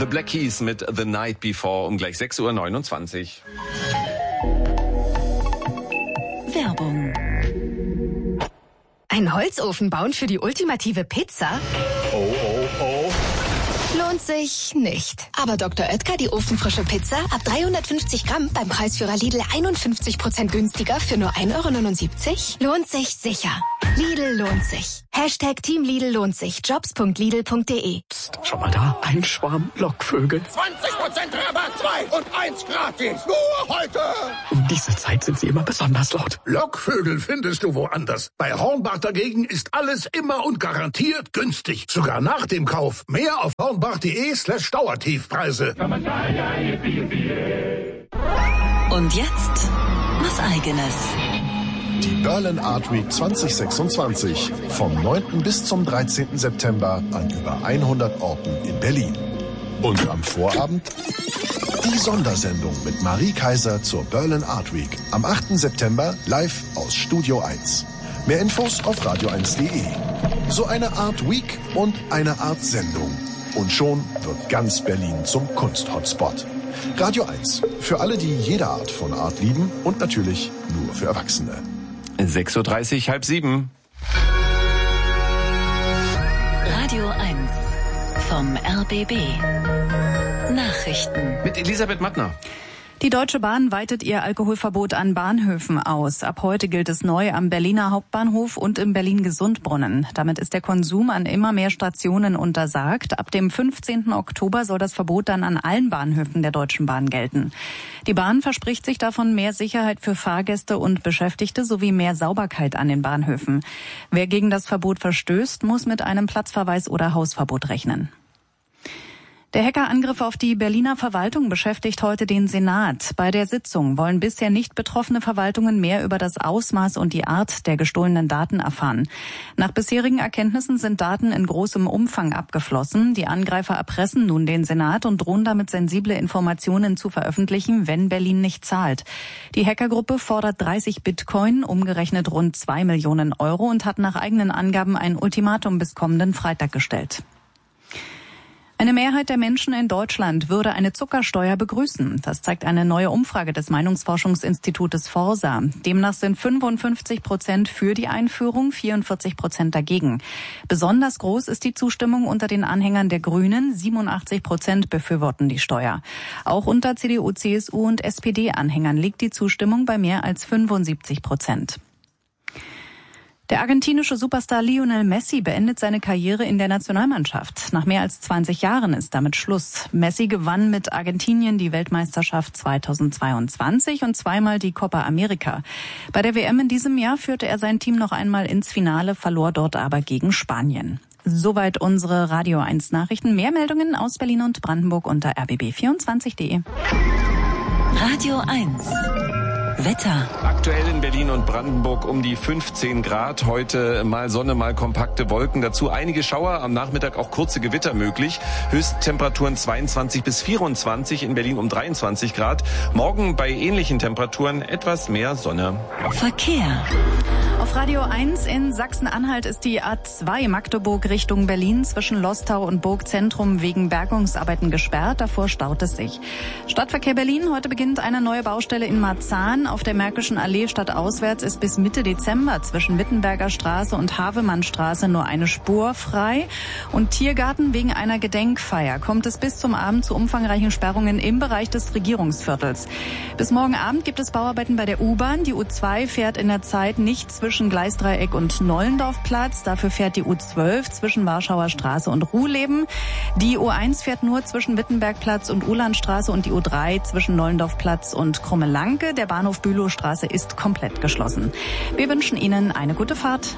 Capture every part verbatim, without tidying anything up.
The Black Keys mit The Night Before um gleich sechs Uhr neunundzwanzig. Werbung. Ein Holzofen bauen für die ultimative Pizza? Oh, oh, oh. Lohnt sich nicht. Aber Doktor Oetker, die ofenfrische Pizza, ab dreihundertfünfzig Gramm beim Preisführer Lidl einundfünfzig Prozent günstiger für nur ein Euro neunundsiebzig? Lohnt sich sicher. Lidl lohnt sich. Hashtag Team Lidl lohnt sich. Jobs punkt lidl punkt de. Psst, schau mal da. Ein Schwarm Lockvögel. zwanzig Prozent Rabatt, zwei und eins gratis. Nur heute. Um diese Zeit sind sie immer besonders laut. Lockvögel findest du woanders. Bei Hornbach dagegen ist alles immer und garantiert günstig. Sogar nach dem Kauf. Mehr auf hornbach.de slash Dauertiefpreise. Und jetzt was Eigenes. Die Berlin Art Week zwanzig sechsundzwanzig vom neunten bis zum dreizehnten September an über hundert Orten in Berlin. Und am Vorabend die Sondersendung mit Marie Kaiser zur Berlin Art Week am achten September live aus Studio eins. Mehr Infos auf radio eins punkt de. So eine Art Week und eine Art Sendung. Und schon wird ganz Berlin zum Kunst-Hotspot. Radio eins. Für alle, die jede Art von Art lieben und natürlich nur für Erwachsene. sechs Uhr dreißig, halb sieben. Radio eins vom R B B. Nachrichten. Mit Elisabeth Mattner. Die Deutsche Bahn weitet ihr Alkoholverbot an Bahnhöfen aus. Ab heute gilt es neu am Berliner Hauptbahnhof und im Berlin-Gesundbrunnen. Damit ist der Konsum an immer mehr Stationen untersagt. Ab dem fünfzehnten Oktober soll das Verbot dann an allen Bahnhöfen der Deutschen Bahn gelten. Die Bahn verspricht sich davon mehr Sicherheit für Fahrgäste und Beschäftigte sowie mehr Sauberkeit an den Bahnhöfen. Wer gegen das Verbot verstößt, muss mit einem Platzverweis oder Hausverbot rechnen. Der Hackerangriff auf die Berliner Verwaltung beschäftigt heute den Senat. Bei der Sitzung wollen bisher nicht betroffene Verwaltungen mehr über das Ausmaß und die Art der gestohlenen Daten erfahren. Nach bisherigen Erkenntnissen sind Daten in großem Umfang abgeflossen. Die Angreifer erpressen nun den Senat und drohen damit, sensible Informationen zu veröffentlichen, wenn Berlin nicht zahlt. Die Hackergruppe fordert dreißig Bitcoin, umgerechnet rund zwei Millionen Euro, und hat nach eigenen Angaben ein Ultimatum bis kommenden Freitag gestellt. Eine Mehrheit der Menschen in Deutschland würde eine Zuckersteuer begrüßen. Das zeigt eine neue Umfrage des Meinungsforschungsinstitutes Forsa. Demnach sind fünfundfünfzig Prozent für die Einführung, vierundvierzig Prozent dagegen. Besonders groß ist die Zustimmung unter den Anhängern der Grünen. siebenundachtzig Prozent befürworten die Steuer. Auch unter C D U, C S U und S P D-Anhängern liegt die Zustimmung bei mehr als fünfundsiebzig Prozent. Der argentinische Superstar Lionel Messi beendet seine Karriere in der Nationalmannschaft. Nach mehr als zwanzig Jahren ist damit Schluss. Messi gewann mit Argentinien die Weltmeisterschaft zweitausendzweiundzwanzig und zweimal die Copa America. Bei der W M in diesem Jahr führte er sein Team noch einmal ins Finale, verlor dort aber gegen Spanien. Soweit unsere Radio eins Nachrichten. Mehr Meldungen aus Berlin und Brandenburg unter r b b vierundzwanzig punkt de. Radio eins. Wetter. Aktuell in Berlin und Brandenburg um die fünfzehn Grad. Heute mal Sonne, mal kompakte Wolken. Dazu einige Schauer, am Nachmittag auch kurze Gewitter möglich. Höchsttemperaturen zweiundzwanzig bis vierundzwanzig, in Berlin um dreiundzwanzig Grad. Morgen bei ähnlichen Temperaturen etwas mehr Sonne. Verkehr. Auf Radio eins in Sachsen-Anhalt ist die A zwei Magdeburg Richtung Berlin zwischen Lostau und Burgzentrum wegen Bergungsarbeiten gesperrt. Davor staut es sich. Stadtverkehr Berlin. Heute beginnt eine neue Baustelle in Marzahn. Auf der Märkischen Allee stadtauswärts ist bis Mitte Dezember zwischen Wittenberger Straße und Havemannstraße nur eine Spur frei. Und Tiergarten, wegen einer Gedenkfeier kommt es bis zum Abend zu umfangreichen Sperrungen im Bereich des Regierungsviertels. Bis morgen Abend gibt es Bauarbeiten bei der U-Bahn. Die U zwei fährt in der Zeit nicht zwischen Gleisdreieck und Nollendorfplatz. Dafür fährt die U zwölf zwischen Warschauer Straße und Ruhleben. Die U eins fährt nur zwischen Wittenbergplatz und Ulandstraße und die U drei zwischen Nollendorfplatz und Krummelanke. Der Bahnhof Bülowstraße ist komplett geschlossen. Wir wünschen Ihnen eine gute Fahrt.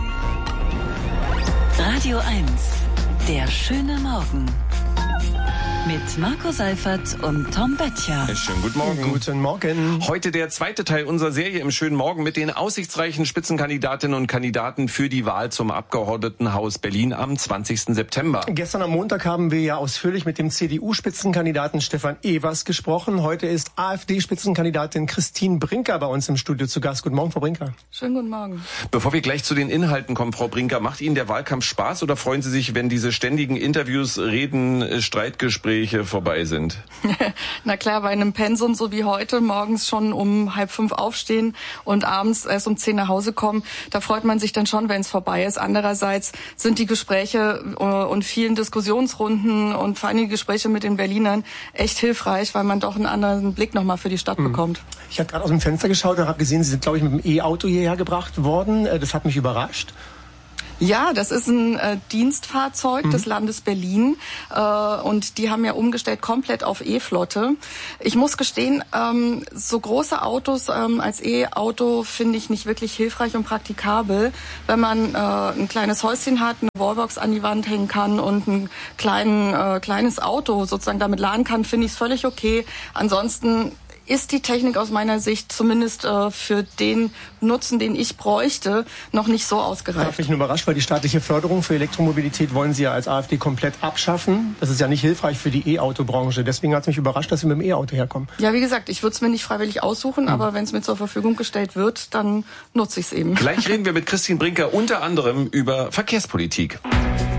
Radio eins. Der schöne Morgen. Mit Marco Seifert und Tom Böttcher. Schönen guten Morgen. Guten Morgen. Heute der zweite Teil unserer Serie im schönen Morgen mit den aussichtsreichen Spitzenkandidatinnen und Kandidaten für die Wahl zum Abgeordnetenhaus Berlin am zwanzigsten September. Gestern am Montag haben wir ja ausführlich mit dem C D U-Spitzenkandidaten Stefan Evers gesprochen. Heute ist AfD-Spitzenkandidatin Christine Brinker bei uns im Studio zu Gast. Guten Morgen, Frau Brinker. Schönen guten Morgen. Bevor wir gleich zu den Inhalten kommen, Frau Brinker, macht Ihnen der Wahlkampf Spaß oder freuen Sie sich, wenn diese ständigen Interviews, Reden, Streitgespräche vorbei sind? Na klar, bei einem Pensum so wie heute, morgens schon um halb fünf aufstehen und abends erst um zehn nach Hause kommen, da freut man sich dann schon, wenn es vorbei ist. Andererseits sind die Gespräche und vielen Diskussionsrunden und vor allem die Gespräche mit den Berlinern echt hilfreich, weil man doch einen anderen Blick nochmal für die Stadt mhm. bekommt. Ich habe gerade aus dem Fenster geschaut und habe gesehen, Sie sind, glaube ich, mit dem E-Auto hierher gebracht worden. Das hat mich überrascht. Ja, das ist ein äh, Dienstfahrzeug mhm. des Landes Berlin äh, und die haben ja umgestellt komplett auf E-Flotte. Ich muss gestehen, ähm, so große Autos ähm, als E-Auto finde ich nicht wirklich hilfreich und praktikabel. Wenn man äh, ein kleines Häuschen hat, eine Wallbox an die Wand hängen kann und ein kleinen, äh, kleines Auto sozusagen damit laden kann, finde ich es völlig okay. Ansonsten ist die Technik aus meiner Sicht zumindest äh, für den Nutzen, den ich bräuchte, noch nicht so ausgereift. Ich bin nur überrascht, weil die staatliche Förderung für Elektromobilität wollen Sie ja als AfD komplett abschaffen. Das ist ja nicht hilfreich für die E-Auto-Branche. Deswegen hat es mich überrascht, dass Sie mit dem E-Auto herkommen. Ja, wie gesagt, ich würde es mir nicht freiwillig aussuchen, mhm. aber wenn es mir zur Verfügung gestellt wird, dann nutze ich es eben. Gleich reden wir mit Christine Brinker unter anderem über Verkehrspolitik.